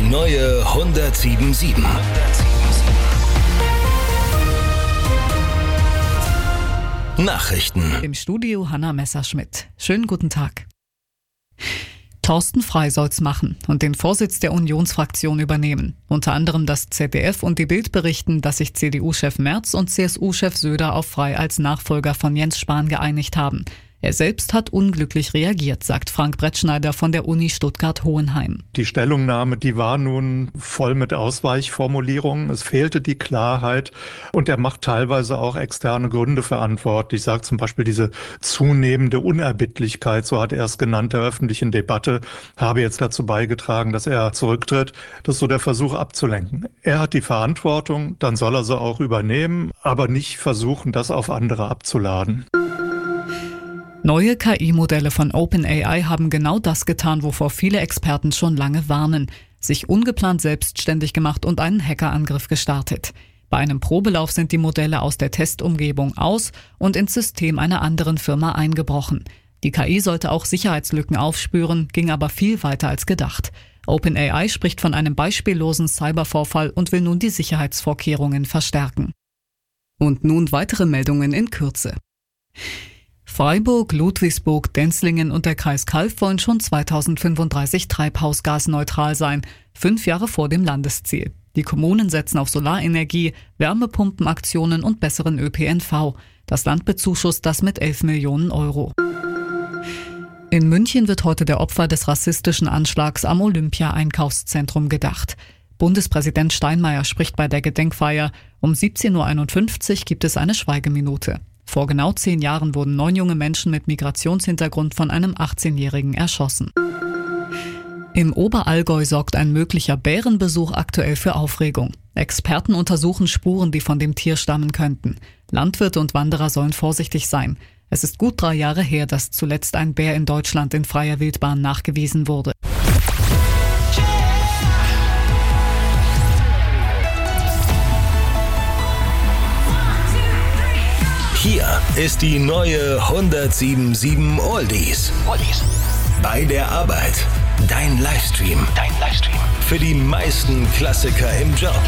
neue 107.7. Nachrichten. Im Studio Hanna Messerschmidt. Schönen guten Tag. Thorsten Frey soll's machen und den Vorsitz der Unionsfraktion übernehmen. Unter anderem das ZDF und die Bild berichten, dass sich CDU-Chef Merz und CSU-Chef Söder auf Frey als Nachfolger von Jens Spahn geeinigt haben. Er selbst hat unglücklich reagiert, sagt Frank Brettschneider von der Uni Stuttgart-Hohenheim. Die Stellungnahme, die war nun voll mit Ausweichformulierungen. Es fehlte die Klarheit und er macht teilweise auch externe Gründe verantwortlich. Ich sage zum Beispiel diese zunehmende Unerbittlichkeit, so hat er es genannt, der öffentlichen Debatte, habe jetzt dazu beigetragen, dass er zurücktritt. Das ist so der Versuch abzulenken. Er hat die Verantwortung, dann soll er sie auch übernehmen, aber nicht versuchen, das auf andere abzuladen. Neue KI-Modelle von OpenAI haben genau das getan, wovor viele Experten schon lange warnen. Sich ungeplant selbstständig gemacht und einen Hackerangriff gestartet. Bei einem Probelauf sind die Modelle aus der Testumgebung aus und ins System einer anderen Firma eingebrochen. Die KI sollte auch Sicherheitslücken aufspüren, ging aber viel weiter als gedacht. OpenAI spricht von einem beispiellosen Cybervorfall und will nun die Sicherheitsvorkehrungen verstärken. Und nun weitere Meldungen in Kürze. Freiburg, Ludwigsburg, Denzlingen und der Kreis Calw wollen schon 2035 treibhausgasneutral sein, 5 Jahre vor dem Landesziel. Die Kommunen setzen auf Solarenergie, Wärmepumpenaktionen und besseren ÖPNV. Das Land bezuschusst das mit 11 Millionen Euro. In München wird heute der Opfer des rassistischen Anschlags am Olympia-Einkaufszentrum gedacht. Bundespräsident Steinmeier spricht bei der Gedenkfeier. Um 17.51 Uhr gibt es eine Schweigeminute. Vor genau 10 Jahren wurden 9 junge Menschen mit Migrationshintergrund von einem 18-Jährigen erschossen. Im Oberallgäu sorgt ein möglicher Bärenbesuch aktuell für Aufregung. Experten untersuchen Spuren, die von dem Tier stammen könnten. Landwirte und Wanderer sollen vorsichtig sein. Es ist gut 3 Jahre her, dass zuletzt ein Bär in Deutschland in freier Wildbahn nachgewiesen wurde. Hier ist die neue 107.7 Oldies. Bei der Arbeit. Dein Livestream. Für die meisten Klassiker im Job.